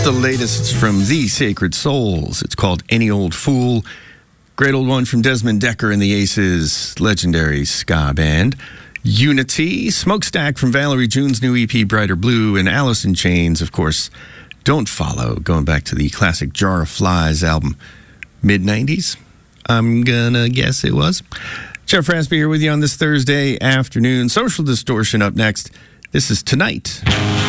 the latest from The Sacred Souls. It's called Any Old Fool. Great old one from Desmond Decker and the Aces, legendary ska band. Unity, Smokestack from Valerie June's new EP, Brighter Blue, and Alice in Chains, of course, Don't Follow, going back to the classic Jar of Flies album, mid-90s, I'm gonna guess it was. Jeff Raspy here with you on this Thursday afternoon. Social Distortion up next. This is Tonight.